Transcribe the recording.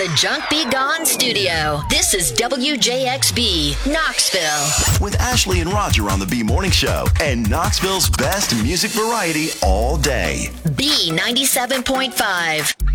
the Junk Be Gone studio, this is WJXB, Knoxville. With Ashley and Roger on the B Morning Show and Knoxville's best music variety all day. B97.5.